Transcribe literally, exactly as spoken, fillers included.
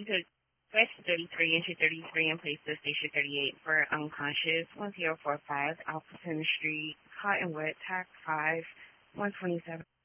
took West thirty-three into thirty-three and placed at Station thirty-eight for unconscious. one zero four five Alphaton Street, Cottonwood, Tac five, one twenty-seven.